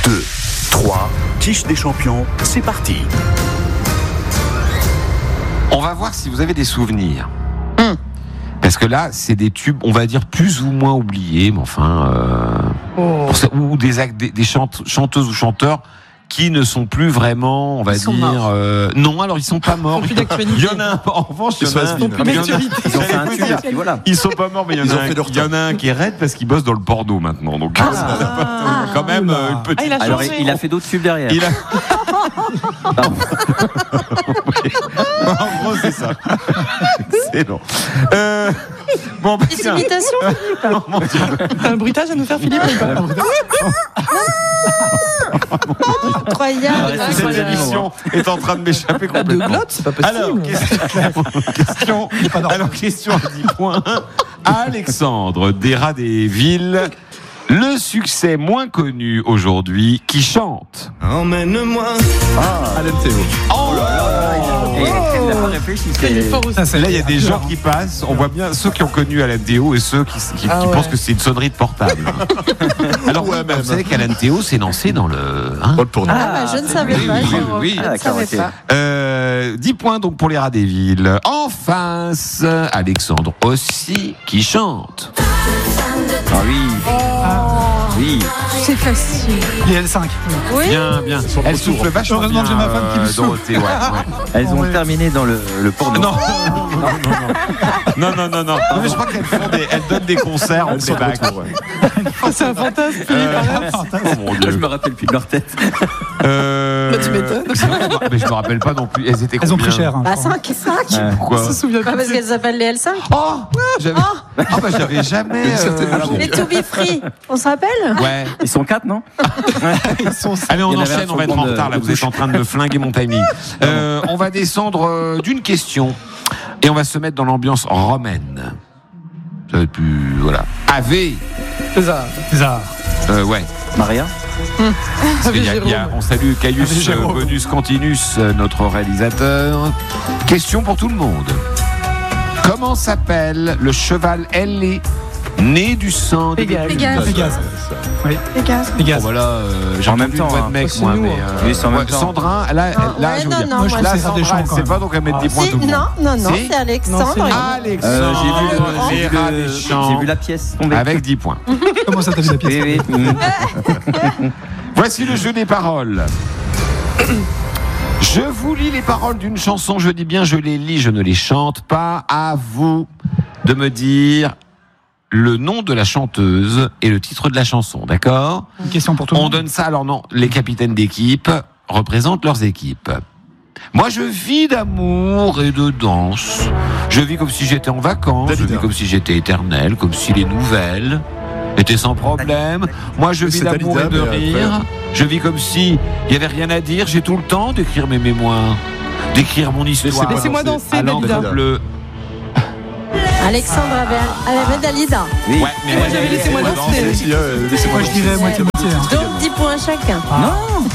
2, 3, quiche des champions, c'est parti. On va voir si vous avez des souvenirs. Parce que là, c'est des tubes, on va dire, plus ou moins oubliés, mais enfin... ou des chanteuses ou chanteurs qui ne sont plus vraiment, on va dire... non, alors ils sont pas morts. Il y en a un, en revanche, il y en a un... Ils sont pas morts, mais il y en a un qui est raide parce qu'il bosse dans le porno maintenant. Donc, quand même, une petite... Alors, il a fait d'autres tubes derrière. En gros, c'est ça. C'est long. Bon, bah, des imitations, Philippe. T'as un bruitage à nous faire, Philippe, ou pas? Incroyable. cette émission est en train de m'échapper complètement. De glotte, c'est pas possible. Alors, question à 10 points. Alexandre Desrats-des-Villes, le succès moins connu aujourd'hui, qui chante. Emmène-moi. Alain Théo. Oh là là. Il n'a pas réfléchi. Là, il y a des gens qui passent. On voit bien ceux qui ont connu Alain Théo et ceux qui pensent que c'est une sonnerie de portable. Alors, vous savez qu'Alain Théo s'est lancé dans le... Je ne savais pas. Oui. Je ne savais pas. 10 points donc pour les rats des villes. En face, Alexandre aussi qui chante. Ah oui. Oui. C'est facile. Les L5. Oui. Bien. Elle souffle vachement Heureusement bien. que j'ai ma femme qui me souffle. Dorothée, ouais. Elles ont terminé dans le porno. Non. Mais je crois qu'elles donnent des concerts en playback. C'est un fantasme, Philippe. Oh mon Dieu. Je me rappelle plus de leur tête. Tu m'étonnes. Mais je me rappelle pas non plus. Elles étaient combien? Elles ont pris cher. 5. Pourquoi? On se souvient Parce qu'elles s'appellent les L5. J'avais jamais. Les To Be Free. On se rappelle? Ouais. Ils sont 4, non? Allez, on Il y en avait enchaîne, un on va être en de retard là. Vous êtes en train de me flinguer mon timing. On va descendre d'une question et on va se mettre dans l'ambiance romaine. Ça va être plus. Voilà. Ave. César. Ouais. Maria. On salue Caius Bonus Cantinus, notre réalisateur. Question pour tout le monde. Comment s'appelle le cheval ailé né du sang de Pégase. Oui. Pégase. Bon, voilà, j'ai En entendu même temps, une voix de mec, aussi moi, nous, mais oui, c'est en même temps. Sandrin, là, je veux dire. non, moi, je trouve Là, que c'est des Sandra, chants, elle quand sait même. pas, donc elle met 10 points tout le monde. Non, Si c'est Alexandre. Alexandre, les rats des champs, J'ai vu la pièce tomber. avec 10 points. Comment ça, t'as vu la pièce? Oui. Voici le jeu des paroles. Je vous lis les paroles d'une chanson, je dis bien je les lis, je ne les chante pas. À vous de me dire le nom de la chanteuse et le titre de la chanson, d'accord? Une question pour tout le On monde. donne ça, alors non, les capitaines d'équipe représentent leurs équipes. Moi, je vis d'amour et de danse. Je vis comme si j'étais en vacances, je vis comme si j'étais éternel, comme si les nouvelles étaient sans problème. Moi, je vis d'amour et de rire. Je vis comme si il n'y avait rien à dire. J'ai tout le temps d'écrire mes mémoires, d'écrire mon histoire. Laissez-moi danser, à l'encre Dalida. bleue. Alexandre avait Dalida. Ouais, mais Moi, j'avais laissé-moi danser. Laissez-moi Moi, je dirais moitié-moitié. Donc 10 points chacun. Non.